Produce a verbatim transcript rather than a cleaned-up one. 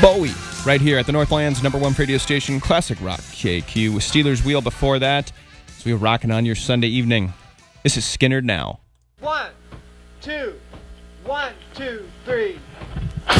Bowie, right here at the Northland's number one radio station, Classic Rock K Q, with Steelers Wheel before that. So we were rocking on your Sunday evening. This is Skinner Now. One, two, one, two, three.